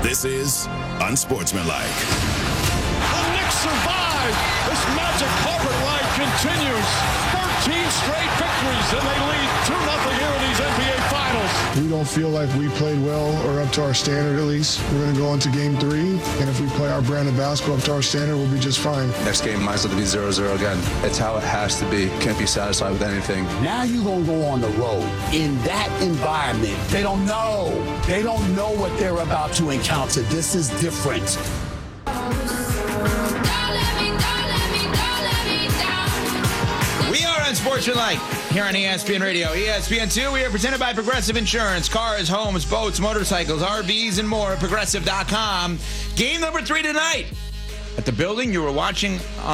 This is Unsportsmanlike. The Knicks survive. This magic carpet ride continues. 13 straight victories, and they lead 2-0 here in these NBA Finals. We don't feel like we played well or up to our standard at least. We're going to go into game 3, and if we play our brand of basketball up to our standard, we'll be just fine. Next game might as well be 0-0 again. It's how it has to be. Can't be satisfied with anything. Now you're going to go on the road. In that environment, they don't know. They don't know what they're about to encounter. This is different. We are Unsportsmanlike here on ESPN Radio. ESPN2, we are presented by Progressive Insurance. Cars, homes, boats, motorcycles, RVs, and more. Progressive.com. Game number 3 tonight at the building you were watching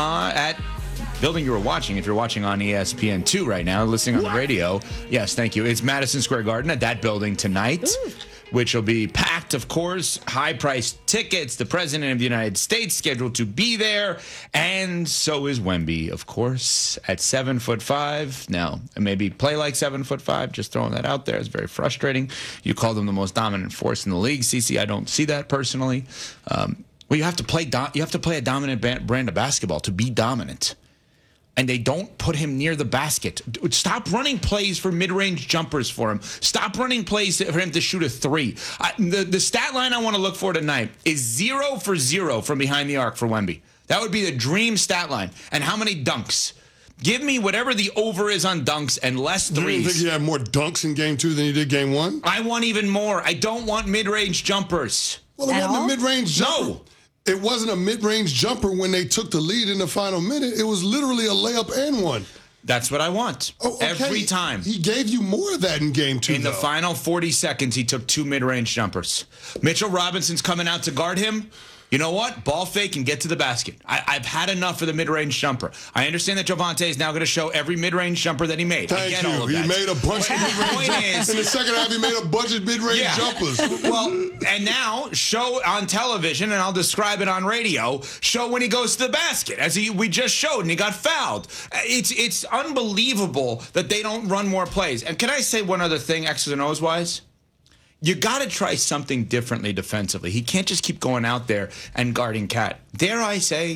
if you're watching on ESPN2 right now, listening on the radio. Yes, thank you. It's Madison Square Garden at that building tonight. Ooh. Which will be packed, of course, high-priced tickets. The President of the United States scheduled to be there, and so is Wemby, of course, at 7'5". Now, maybe play like 7'5", just throwing that out there. It's very frustrating. You called him the most dominant force in the league, CC. I don't see that personally. Well, you have to play a dominant brand of basketball to be dominant. And they don't put him near the basket. Stop running plays for mid-range jumpers for him. Stop running plays for him to shoot a 3. The stat line I want to look for tonight is 0 for 0 from behind the arc for Wemby. That would be the dream stat line. And how many dunks? Give me whatever the over is on dunks and less threes. You think you had more dunks in game 2 than you did game 1? I want even more. I don't want mid-range jumpers. Well, it wasn't a mid-range jumper. No. It wasn't a mid-range jumper when they took the lead in the final minute. It was literally a layup and one. That's what I want. Oh, okay. Every time. He gave you more of that in game 2, In the final 40 seconds, he took 2 mid-range jumpers. Mitchell Robinson's coming out to guard him. You know what? Ball fake and get to the basket. I've had enough of the mid-range jumper. I understand that Javonte is now going to show every mid-range jumper that he made. Thank you. He made a bunch of mid-range jumpers. In the second half, he made a bunch of mid-range jumpers. Well, and now show on television, and I'll describe it on radio, show when he goes to the basket, as we just showed, and he got fouled. It's unbelievable that they don't run more plays. And can I say one other thing, X's and O's wise? You got to try something differently defensively. He can't just keep going out there and guarding Cat. Dare I say,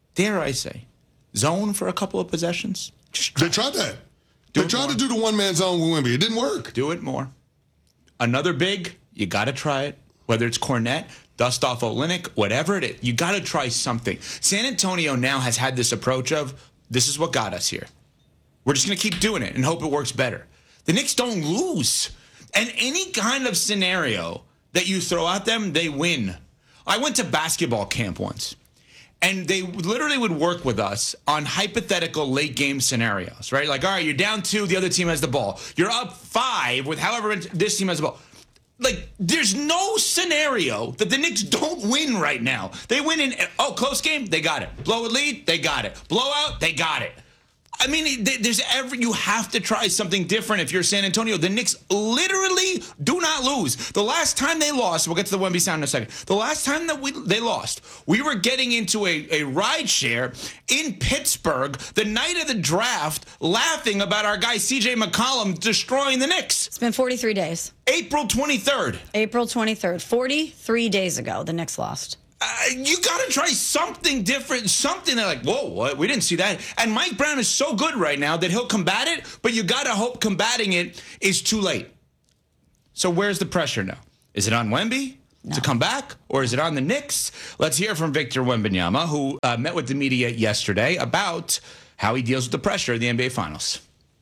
zone for a couple of possessions? They tried that. They tried to do the one-man zone with Wemby. It didn't work. Do it more. Another big, you got to try it. Whether it's Cornette, dust off Olynyk, whatever it is, you got to try something. San Antonio now has had this approach of, this is what got us here. We're just going to keep doing it and hope it works better. The Knicks don't lose. And any kind of scenario that you throw at them, they win. I went to basketball camp once, and they literally would work with us on hypothetical late game scenarios, right? Like, all right, you're down 2, the other team has the ball. You're up 5 with however this team has the ball. Like, there's no scenario that the Knicks don't win right now. They win in, close game, they got it. Blow a lead, they got it. Blowout, they got it. I mean, you have to try something different if you're San Antonio. The Knicks literally do not lose. The last time they lost, we'll get to the Wemby sound in a second. The last time that they lost, we were getting into a ride share in Pittsburgh the night of the draft, laughing about our guy C.J. McCollum destroying the Knicks. It's been 43 days. April 23rd. April 23rd. 43 days ago, the Knicks lost. You got to try something different, something that like, whoa, what? We didn't see that. And Mike Brown is so good right now that he'll combat it, but you got to hope combating it is too late. So where's the pressure now? Is it on Wemby to come back, or is it on the Knicks? Let's hear from Victor Wembanyama, who met with the media yesterday about how he deals with the pressure of the NBA Finals.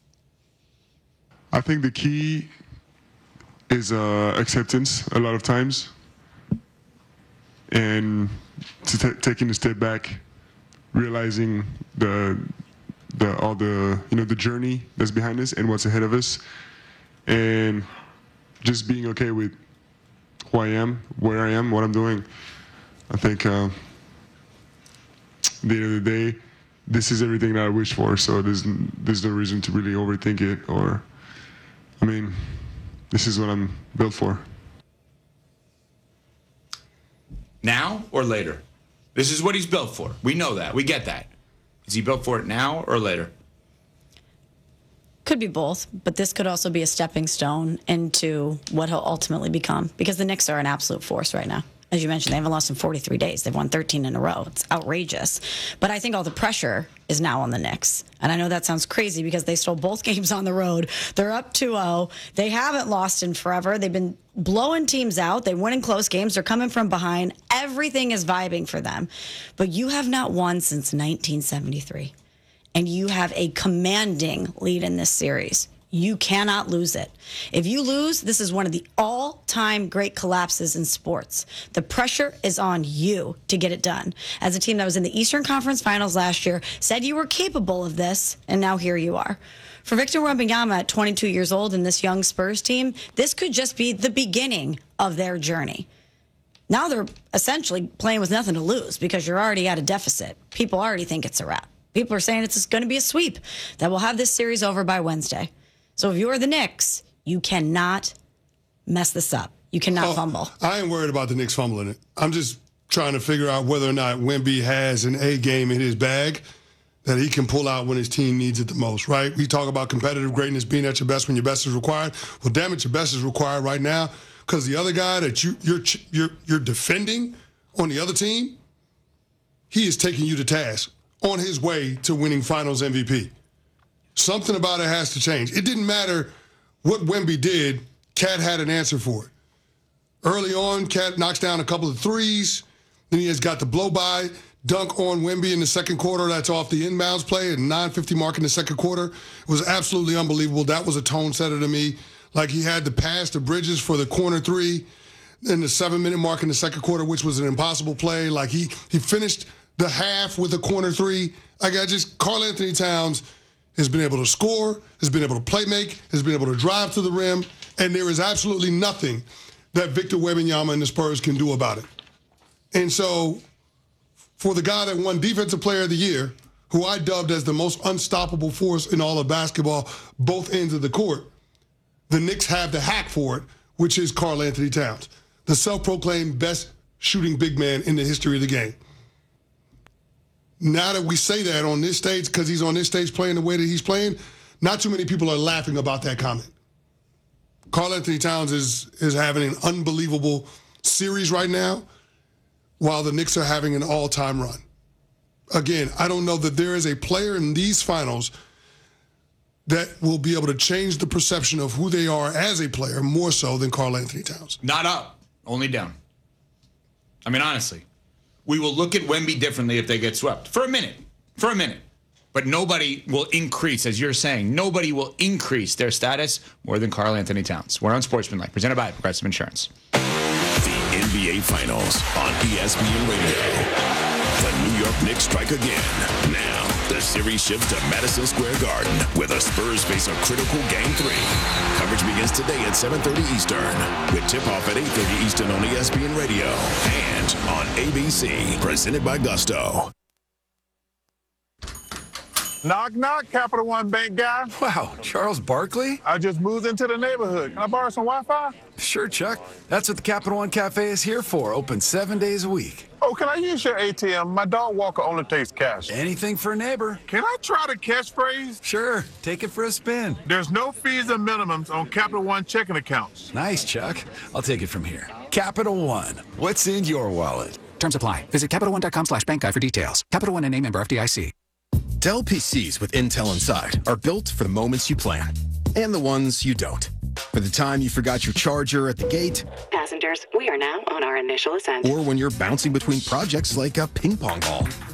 I think the key is acceptance a lot of times. And taking a step back, realizing the journey that's behind us and what's ahead of us, and just being okay with who I am, where I am, what I'm doing. I think at the end of the day, this is everything that I wish for. So there's no reason to really overthink it. This is what I'm built for. Now or later? This is what he's built for. We know that. We get that. Is he built for it now or later? Could be both, but this could also be a stepping stone into what he'll ultimately become, because the Knicks are an absolute force right now. As you mentioned, they haven't lost in 43 days. They've won 13 in a row. It's outrageous. But I think all the pressure is now on the Knicks. And I know that sounds crazy because they stole both games on the road. They're up 2-0. They haven't lost in forever. They've been blowing teams out. They win in close games. They're coming from behind. Everything is vibing for them. But you have not won since 1973. And you have a commanding lead in this series. You cannot lose it. If you lose, this is one of the all-time great collapses in sports. The pressure is on you to get it done. As a team that was in the Eastern Conference Finals last year, said you were capable of this, and now here you are. For Victor Wembanyama at 22 years old and this young Spurs team, this could just be the beginning of their journey. Now they're essentially playing with nothing to lose because you're already at a deficit. People already think it's a wrap. People are saying it's going to be a sweep, that will have this series over by Wednesday. So if you're the Knicks, you cannot mess this up. You cannot fumble. I ain't worried about the Knicks fumbling it. I'm just trying to figure out whether or not Wemby has an A game in his bag that he can pull out when his team needs it the most, right? We talk about competitive greatness being at your best when your best is required. Well, damn it, your best is required right now because the other guy that you're defending on the other team, he is taking you to task on his way to winning Finals MVP. Something about it has to change. It didn't matter what Wemby did. Cat had an answer for it. Early on, Cat knocks down a couple of threes. Then he has got the blow-by dunk on Wemby in the second quarter. That's off the inbounds play at 9:50 mark in the second quarter. It was absolutely unbelievable. That was a tone setter to me. Like he had the pass to Bridges for the corner three in the 7-minute mark in the second quarter, which was an impossible play. Like he finished the half with a corner three. Like Karl Anthony Towns has been able to score, has been able to play make, has been able to drive to the rim, and there is absolutely nothing that Victor Wembanyama and the Spurs can do about it. And so for the guy that won Defensive Player of the Year, who I dubbed as the most unstoppable force in all of basketball, both ends of the court, the Knicks have the hack for it, which is Karl Anthony Towns, the self-proclaimed best shooting big man in the history of the game. Now that we say that on this stage, because he's on this stage playing the way that he's playing, not too many people are laughing about that comment. Karl Anthony Towns is having an unbelievable series right now, while the Knicks are having an all-time run. Again, I don't know that there is a player in these finals that will be able to change the perception of who they are as a player more so than Karl Anthony Towns. Not up, only down. I mean, honestly. We will look at Wemby differently if they get swept. For a minute. But nobody will increase, as you're saying, nobody will increase their status more than Karl Anthony Towns. We're on Sportsmanlike, presented by Progressive Insurance. The NBA Finals on ESPN Radio. The New York Knicks strike again. Now, the series shifts to Madison Square Garden, where the Spurs face a critical Game 3. Coverage begins today at 7:30 Eastern, with tip-off at 8:30 Eastern on ESPN Radio and on ABC, presented by Gusto. Knock, knock, Capital One Bank guy. Wow, Charles Barkley? I just moved into the neighborhood. Can I borrow some Wi-Fi? Sure, Chuck. That's what the Capital One Cafe is here for, open 7 days a week. Oh, can I use your ATM? My dog walker only takes cash. Anything for a neighbor. Can I try the catchphrase? Sure, take it for a spin. There's no fees and minimums on Capital One checking accounts. Nice, Chuck. I'll take it from here. Capital One. What's in your wallet? Terms apply. Visit CapitalOne.com/bankguide for details. Capital One NA, member FDIC. Dell PCs with Intel inside are built for the moments you plan and the ones you don't. For the time you forgot your charger at the gate. Passengers, we are now on our initial ascent. Or when you're bouncing between projects like a ping pong ball.